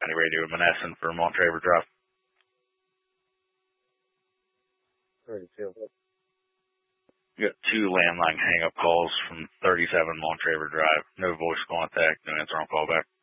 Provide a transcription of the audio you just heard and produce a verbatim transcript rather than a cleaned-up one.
County Radio in Menneson for Montraver Drive. thirty-two. We got two landline hang-up calls from thirty-seven Montraver Drive. No voice contact, no answer on callback.